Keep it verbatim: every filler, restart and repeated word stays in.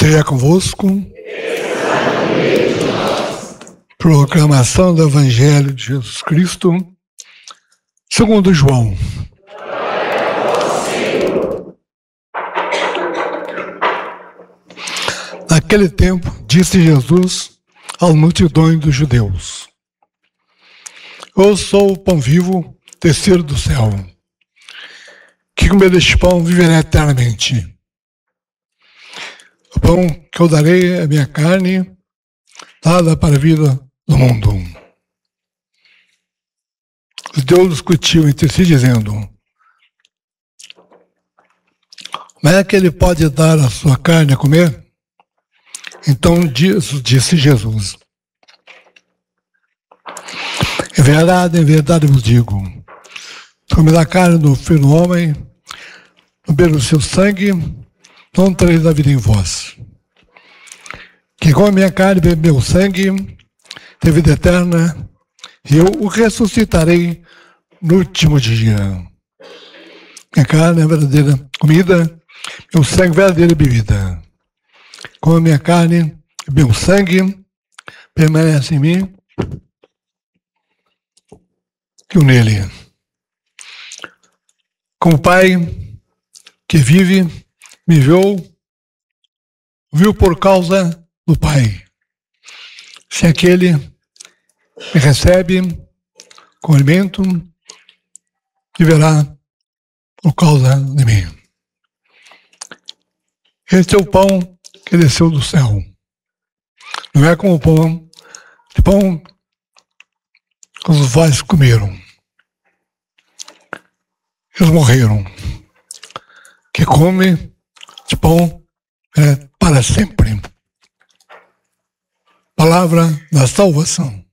Esteja convosco. Proclamação do Evangelho de Jesus Cristo, segundo João. Naquele tempo, disse Jesus às multidões dos judeus: Eu sou o pão vivo descido do céu. Quem comer deste pão viverá eternamente. O pão que eu darei é minha carne, dada para a vida do mundo. Os judeus discutiam entre si, dizendo: Como é que ele pode dar a sua carne a comer? Então disse Jesus: Em verdade, em verdade vos digo, comer a carne do Filho do Homem, beber o seu sangue, não tereis a vida em vós. Quem come minha carne e bebe meu sangue, tem vida eterna, e eu o ressuscitarei no último dia. Minha carne é verdadeira comida, meu sangue é verdadeira bebida. Come minha carne e meu sangue, permanece em mim, e eu nele. Como o Pai que vive, me viu, viu por causa do Pai. Se aquele me recebe com alimento, viverá por causa de mim. Este é o pão que desceu do céu. Não é como o pão, de pão que os vós comeram. Eles morreram. Que come de pão é para sempre. Palavra da salvação.